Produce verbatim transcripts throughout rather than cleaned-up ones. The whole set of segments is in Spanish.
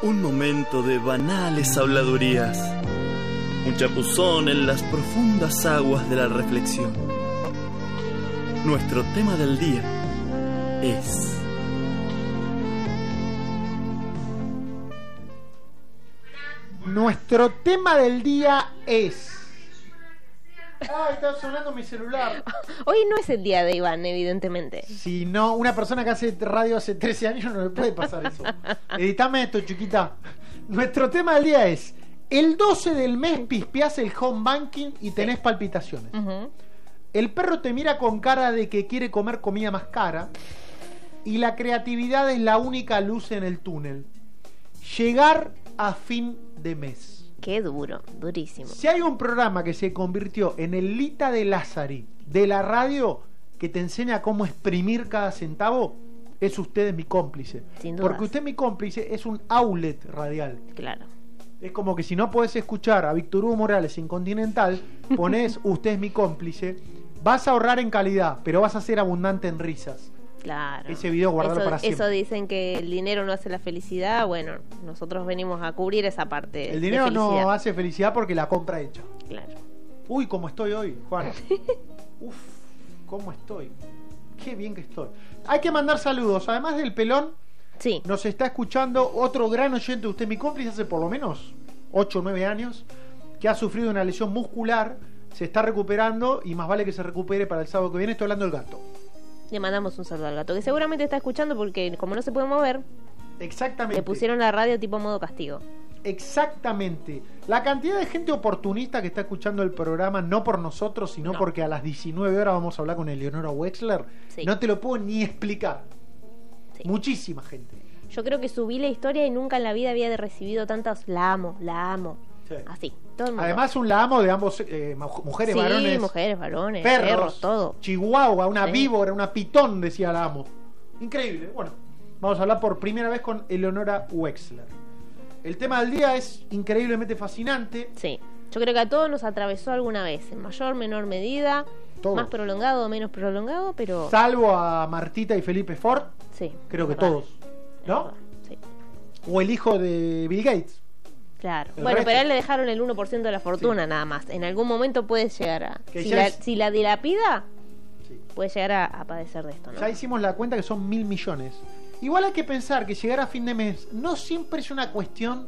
Un momento de banales habladurías. Un chapuzón en las profundas aguas de la reflexión. Nuestro tema del día es... Nuestro tema del día es... Ay, está sonando mi celular. Hoy no es el día de Iván, evidentemente. Si no, una persona que hace radio hace trece años no le puede pasar eso. Editame esto, chiquita. Nuestro tema del día es: el doce del mes pispeás el home banking y tenés sí. palpitaciones. Uh-huh. El perro te mira con cara de que quiere comer comida más cara. Y la creatividad es la única luz en el túnel. Llegar a fin de mes. Qué duro, durísimo. Si hay un programa que se convirtió en el Lita de Lázari de la radio, que te enseña cómo exprimir cada centavo, es Usted es mi cómplice. Sin dudas. Porque Usted es mi cómplice es un outlet radial. Claro. Es como que si no podés escuchar a Víctor Hugo Morales en Continental, ponés Usted es mi cómplice, vas a ahorrar en calidad, pero vas a ser abundante en risas. Claro. Ese video guardalo eso, para siempre. Eso dicen que el dinero no hace la felicidad. Bueno, nosotros venimos a cubrir esa parte. El dinero de felicidad. no hace felicidad porque la compra hecha. Claro. Uy, cómo estoy hoy, Juan. Uf, cómo estoy. Qué bien que estoy. Hay que mandar saludos. Además del pelón, sí. nos está escuchando otro gran oyente. Usted, mi cómplice, hace por lo menos ocho o nueve años, que ha sufrido una lesión muscular, se está recuperando y más vale que se recupere para el sábado que viene. Estoy hablando del gato. Le mandamos un saludo al gato, que seguramente está escuchando porque como no se puede mover, exactamente, le pusieron la radio tipo modo castigo. Exactamente. La cantidad de gente oportunista que está escuchando el programa, no por nosotros, sino no. porque a las diecinueve horas vamos a hablar con Eleonora Wexler, sí. no te lo puedo ni explicar. Sí. Muchísima gente. Yo creo que subí la historia y nunca en la vida había recibido tantas la amo, la amo. Sí. Así, todo el mundo. Además un la amo de ambos, eh, mujeres, sí, varones. Sí, mujeres, varones, perros, perros, todo. Chihuahua, una sí. víbora, una pitón, decía la amo. Increíble. Bueno, vamos a hablar por primera vez con Eleonora Wexler. El tema del día es increíblemente fascinante. Sí, yo creo que a todos nos atravesó alguna vez, en mayor, menor medida, todos. Más prolongado o menos prolongado, pero... Salvo a Martita y Felipe Ford. Sí. Creo que verdad. todos. ¿No? Sí. O el hijo de Bill Gates. Claro. El bueno, resto. pero a él le dejaron el uno por ciento de la fortuna, sí. nada más. En algún momento puede llegar a... Si la, es... si la dilapida, sí. puede llegar a, a padecer de esto, ¿no? Ya hicimos la cuenta que son mil millones. Igual hay que pensar que llegar a fin de mes no siempre es una cuestión...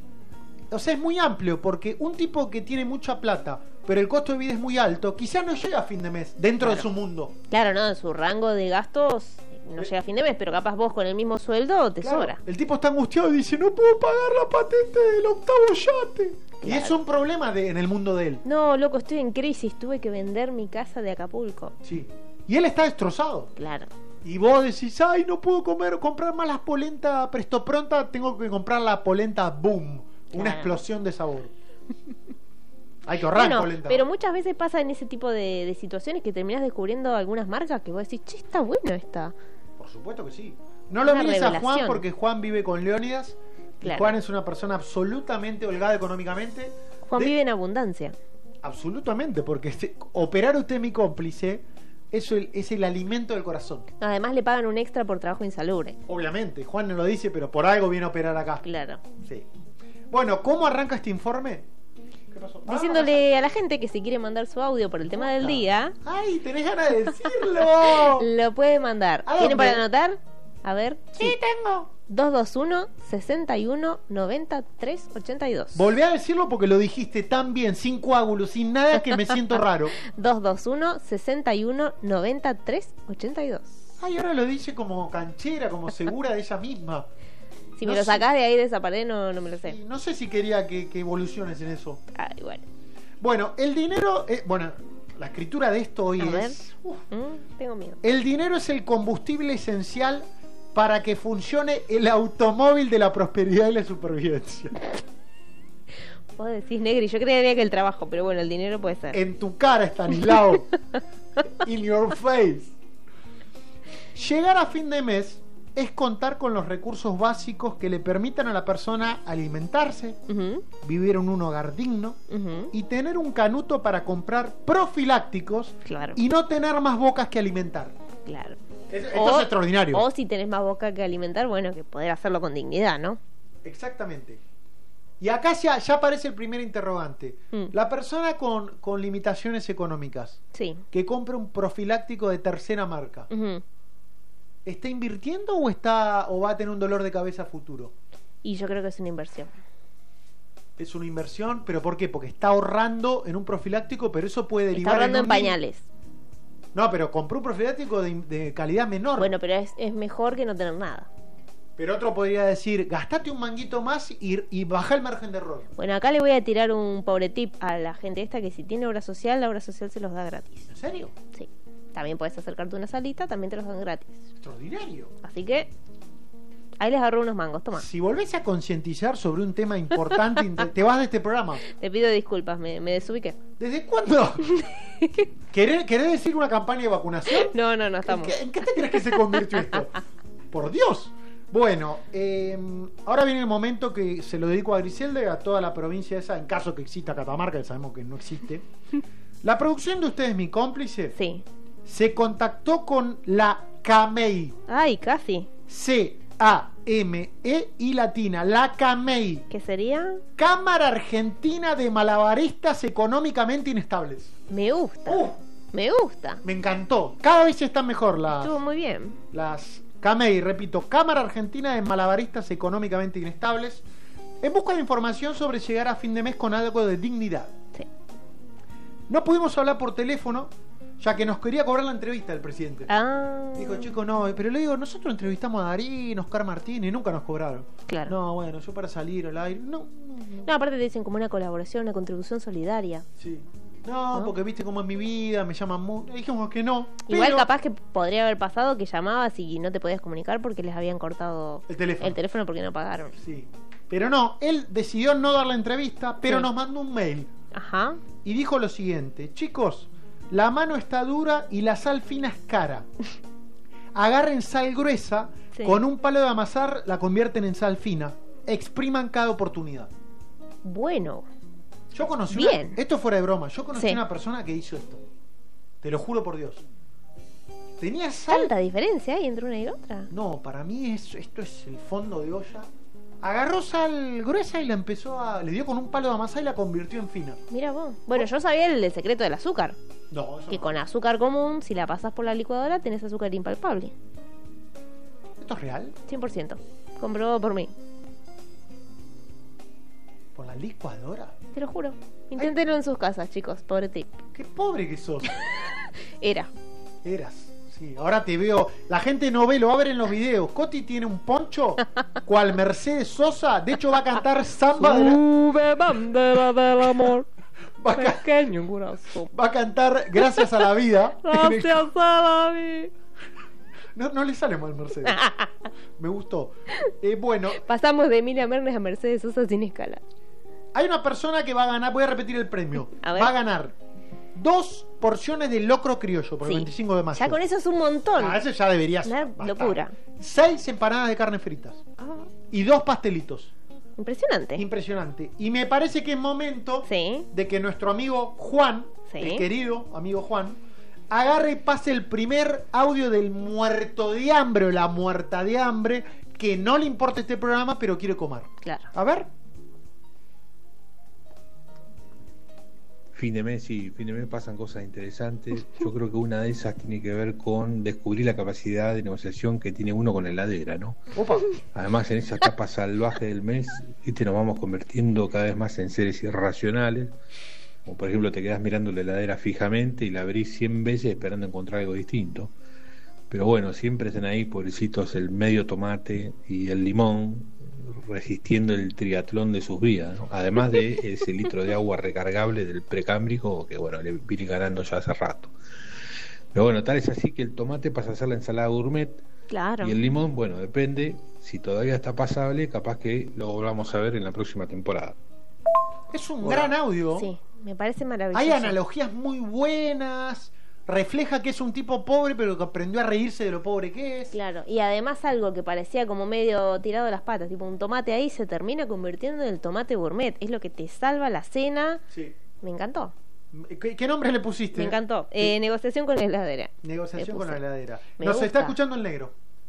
O sea, es muy amplio, porque un tipo que tiene mucha plata, pero el costo de vida es muy alto, quizás no llega a fin de mes, dentro claro. de su mundo. Claro, no, en su rango de gastos no llega a fin de mes, pero capaz vos con el mismo sueldo te claro, sobra. El tipo está angustiado y dice, no puedo pagar la patente del octavo yate. Claro. Y es un problema de, en el mundo de él. No, loco, estoy en crisis, tuve que vender mi casa de Acapulco. Sí. Y él está destrozado. Claro. Y vos decís, ay, no puedo comer, comprar más las polenta presto pronta, tengo que comprar la polenta boom. Una claro. explosión de sabor. Hay que ahorrar bueno, polenta. Pero muchas veces pasa en ese tipo de, de situaciones que terminás descubriendo algunas marcas que vos decís, che, está bueno esta. Por supuesto que sí. No lo mires a Juan porque Juan vive con Leónidas. Claro. Y Juan es una persona absolutamente holgada económicamente. Juan de... vive en abundancia. Absolutamente, porque este, operar usted mi cómplice es el, es el alimento del corazón. Además le pagan un extra por trabajo insalubre. Obviamente, Juan no lo dice, pero por algo viene a operar acá. Claro. Sí. Bueno, ¿cómo arranca este informe? ¿Qué pasó? Diciéndole ah, a la gente que si quiere mandar su audio por el tema del día... ¡Ay, tenés ganas de decirlo! Lo puede mandar. ¿Tienen para anotar? A ver. Sí, sí. tengo. dos dos uno, seis uno, nueve tres, ocho dos. Volví a decirlo porque lo dijiste tan bien, sin coágulos, sin nada, que me siento raro. dos dos uno, seis uno, nueve tres, ocho dos. Ay, ahora lo dice como canchera, como segura de ella misma. Si no me lo sé. sacás de ahí de esa pared, no, no me lo sé. Sí, no sé si quería que, que evoluciones en eso. Ay, bueno. Bueno, el dinero... Eh, bueno, la escritura de esto hoy a es... Uf, mm, tengo miedo. El dinero es el combustible esencial para que funcione el automóvil de la prosperidad y la supervivencia. Vos decís, Negri, yo creería que el trabajo, pero bueno, el dinero puede ser. En tu cara, Estanislao. In your face. Llegar a fin de mes es contar con los recursos básicos que le permitan a la persona alimentarse, uh-huh. vivir en un hogar digno, uh-huh. y tener un canuto para comprar profilácticos, claro. y no tener más bocas que alimentar. Claro. Es, esto o, es extraordinario. O si tenés más boca que alimentar, bueno, que poder hacerlo con dignidad, ¿no? Exactamente. Y acá ya, ya aparece el primer interrogante. Mm. La persona con, con limitaciones económicas, sí, que compra un profiláctico de tercera marca, uh-huh. ¿está invirtiendo o está o va a tener un dolor de cabeza a futuro? Y yo creo que es una inversión. Es una inversión, ¿pero por qué? Porque está ahorrando en un profiláctico, pero eso puede derivar... Está ahorrando en, en pañales. No, pero compró un profiláctico de, de calidad menor. Bueno, pero es, es mejor que no tener nada. Pero otro podría decir, gastate un manguito más y, y baja el margen de error. Bueno, acá le voy a tirar un pobre tip a la gente esta, que si tiene obra social, la obra social se los da gratis. ¿En serio? Sí. También puedes acercarte a una salita, también te los dan gratis. Extraordinario. Así que ahí les agarro unos mangos, toma. Si volvés a concientizar sobre un tema importante, te vas de este programa. Te pido disculpas, me, me desubiqué. ¿Desde cuándo? ¿Querés, ¿Querés decir una campaña de vacunación? No, no, no, estamos. ¿En qué, en qué te crees que se convirtió esto? Por Dios. Bueno, eh, ahora viene el momento que se lo dedico a Griselda y a toda la provincia esa, en caso que exista Catamarca, que sabemos que no existe. La producción de Ustedes Mi Cómplice, sí, se contactó con la CAMEI. Ay, casi. C A M E y latina, la CAMEI. ¿Qué sería? Cámara Argentina de Malabaristas Económicamente Inestables. Me gusta. Uh, me gusta. Me encantó. Cada vez están mejor las... Estuvo muy bien. Las CAMEI, repito, Cámara Argentina de Malabaristas Económicamente Inestables, en busca de información sobre llegar a fin de mes con algo de dignidad. Sí. No pudimos hablar por teléfono, ya que nos quería cobrar la entrevista el presidente. Ah. Dijo, chico, no, pero le digo, nosotros entrevistamos a Darín, Oscar Martínez, y nunca nos cobraron. Claro. No, bueno, yo para salir al aire, no, no, no. No, aparte te dicen como una colaboración, una contribución solidaria. Sí. No, ¿no? Porque viste cómo es mi vida, me llaman muy... Dijimos que no. Igual pero... capaz que podría haber pasado que llamabas y no te podías comunicar porque les habían cortado el teléfono, el teléfono porque no pagaron. Sí. Pero no, él decidió no dar la entrevista, pero sí, nos mandó un mail. Ajá. Y dijo lo siguiente: chicos, la mano está dura y la sal fina es cara. Agarren sal gruesa, sí, con un palo de amasar la convierten en sal fina. Expriman cada oportunidad. Bueno. Yo conocí Bien. Una, esto fuera de broma, yo conocí sí. una persona que hizo esto. Te lo juro por Dios. Tenía sal... ¿Tanta diferencia hay entre una y otra? No, para mí es, esto es el fondo de olla. Agarró sal gruesa y la empezó a... Le dio con un palo de amasar y la convirtió en fina. Mira vos. Bueno, yo sabía el, el secreto del azúcar. No, eso Que no. Con azúcar común, si la pasas por la licuadora, tenés azúcar impalpable. ¿Esto es real? cien por ciento. Comprobado por mí. ¿Por la licuadora? Te lo juro. Inténtenlo Ay. en sus casas, chicos. Pobre tip. Qué pobre que sos. Era. Eras. Sí, ahora te veo. La gente no ve, lo va a ver en los videos. Coti tiene un poncho, cual Mercedes Sosa. De hecho, va a cantar samba de la... Sube bandera del amor. Va a, Pequeño corazón. Va a cantar Gracias a la vida. Gracias a la vida. No, no le sale mal Mercedes. Me gustó. Eh, bueno. Pasamos de Emilia Mernes a Mercedes Sosa sin escala. Hay una persona que va a ganar, voy a repetir el premio. A ver. Va a ganar dos porciones de locro criollo por sí. el veinticinco de mayo. Ya con eso es un montón. Ah, eso ya debería ser. Una locura. Seis empanadas de carne fritas. Ah. Y dos pastelitos. Impresionante. Impresionante. Y me parece que es momento sí. de que nuestro amigo Juan, sí. el querido amigo Juan, agarre y pase el primer audio del muerto de hambre o la muerta de hambre, que no le importa este programa, pero quiere comer. Claro. A ver. Fin de mes, sí, fin de mes pasan cosas interesantes. Yo creo que una de esas tiene que ver con descubrir la capacidad de negociación que tiene uno con la heladera, ¿no? Opa. Además, en esa etapa salvaje del mes, ¿viste? Nos vamos convirtiendo cada vez más en seres irracionales. Como por ejemplo, te quedas mirando la heladera fijamente y la abrís cien veces esperando encontrar algo distinto. Pero bueno, siempre están ahí, pobrecitos, el medio tomate y el limón, resistiendo el triatlón de sus vidas, ¿no? Además de ese litro de agua recargable del precámbrico que bueno, le viene ganando ya hace rato. Pero bueno, tal es así que el tomate pasa a ser la ensalada gourmet. Claro. Y el limón, bueno, depende, si todavía está pasable, capaz que lo volvamos a ver en la próxima temporada. Es un bueno, gran audio. Sí, me parece maravilloso. Hay analogías muy buenas. Refleja que es un tipo pobre, pero que aprendió a reírse de lo pobre que es. Claro, y además algo que parecía como medio tirado de las patas, tipo un tomate ahí, se termina convirtiendo en el tomate gourmet. Es lo que te salva la cena. Sí. Me encantó. ¿Qué, qué nombre le pusiste? Me encantó. Eh, negociación con la heladera. Negociación con la heladera. Me Nos gusta. está escuchando el negro.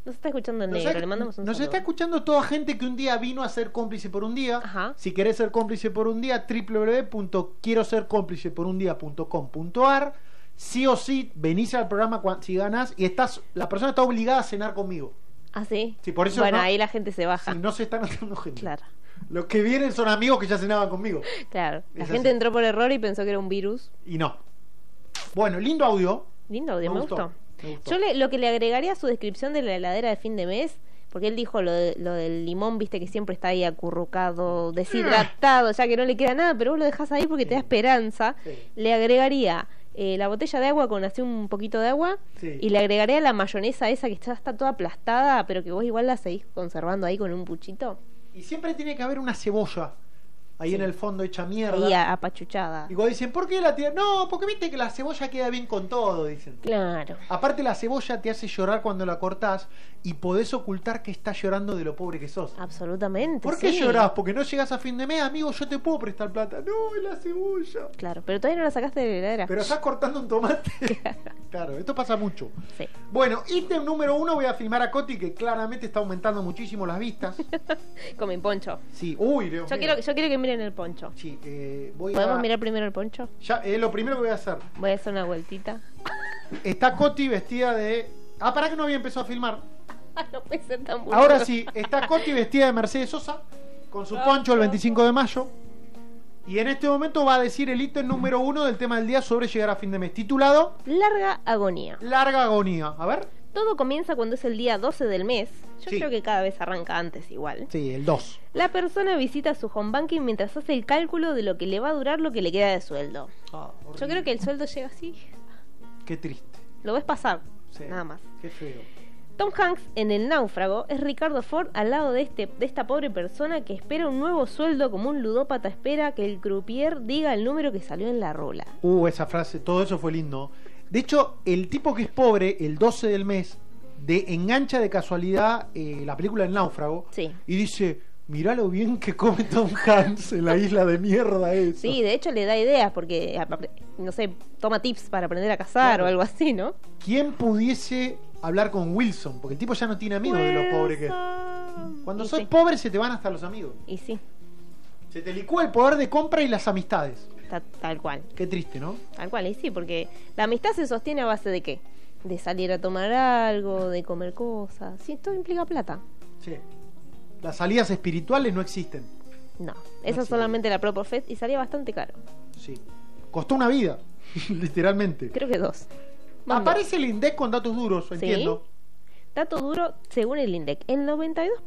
Nos está escuchando en Nos negro, está- le mandamos un Nos saludo. está escuchando toda gente que un día vino a ser cómplice por un día. Ajá. Si querés ser cómplice por un día, doble u doble u doble u punto quiero ser cómplice por un día punto com punto a r. Sí o sí, venís al programa cuan- si ganás y estás, la persona está obligada a cenar conmigo. ¿Ah, sí? Sí, por eso bueno, no- ahí la gente se baja. Si no se están haciendo gente. Claro, Los que vienen son amigos que ya cenaban conmigo. claro. La Es gente así. entró por error y pensó que era un virus. Y no. Bueno, lindo audio. Lindo audio, me, gustó. me gustó. Yo le- lo que le agregaría a su descripción de la heladera de fin de mes, porque él dijo lo, de- lo del limón, viste que siempre está ahí acurrucado, deshidratado, ya que no le queda nada, pero vos lo dejás ahí porque te da esperanza. Sí. Le agregaría eh, la botella de agua con así un poquito de agua Sí. y le agregaría la mayonesa esa que está, está toda aplastada, pero que vos igual la seguís conservando ahí con un puchito. Y siempre tiene que haber una cebolla ahí Sí. en el fondo hecha mierda. Ahí a- apachuchada. Y cuando dicen, ¿por qué la tía? No, porque viste que la cebolla queda bien con todo, dicen. Claro. Aparte la cebolla te hace llorar cuando la cortás y podés ocultar que estás llorando de lo pobre que sos. Absolutamente. ¿Por qué sí. llorás? Porque no llegas a fin de mes, amigo, yo te puedo prestar plata. No, es la cebolla. Claro, pero todavía no la sacaste de la heladera. Pero estás cortando un tomate. Claro, esto pasa mucho. Sí. Bueno, ítem número uno, voy a filmar a Coti, que claramente está aumentando muchísimo las vistas. Con mi poncho. Sí, uy, Dios Yo mío. quiero, yo quiero que miren el poncho. Sí, eh, voy ¿Podemos a... mirar primero el poncho? Ya, es lo primero que voy a hacer. Voy a hacer una vueltita. Está Coti vestida de... Ah, para que no había empezado a filmar. No puede ser tan burro. Ahora sí, está Coti vestida de Mercedes Sosa, con su poncho el veinticinco de mayo. Y en este momento va a decir el ítem número uno del tema del día sobre llegar a fin de mes, titulado Larga agonía. Larga agonía. A ver. Todo comienza cuando es el día doce del mes. Yo Sí. creo que cada vez arranca antes igual. Sí, el dos. La persona visita su home banking mientras hace el cálculo de lo que le va a durar lo que le queda de sueldo. Ah, Yo horrible. creo que el sueldo llega así. Qué triste. Lo ves pasar. Sí. Nada más. Qué feo. Tom Hanks en El Náufrago es Ricardo Ford al lado de, este, de esta pobre persona que espera un nuevo sueldo como un ludópata espera que el croupier diga el número que salió en la rola. Uh, esa frase, todo eso fue lindo. De hecho, el tipo que es pobre, el doce del mes, de engancha de casualidad eh, la película El Náufrago. Sí. Y dice, mirá lo bien que come Tom Hanks en la isla de mierda esa. Sí, de hecho le da ideas porque, aparte, no sé, toma tips para aprender a cazar Claro. o algo así, ¿no? ¿Quién pudiese hablar con Wilson? Porque el tipo ya no tiene amigos de lo pobre que es. Cuando Y sos sí. pobre se te van hasta los amigos. Y sí, Se te licúa el poder de compra y las amistades. ta- tal cual. Qué triste, ¿no? Tal cual, y sí, porque la amistad se sostiene a base de qué? De salir a tomar algo, de comer cosas. Sí, todo implica plata. Sí. Las salidas espirituales no existen. No, esa es sí. solamente la Proper Fest y salía bastante caro. Sí. Costó una vida, literalmente. Creo que dos. Más Aparece el INDEC con datos duros, Sí. entiendo. Dato duro, según el INDEC, el noventa y dos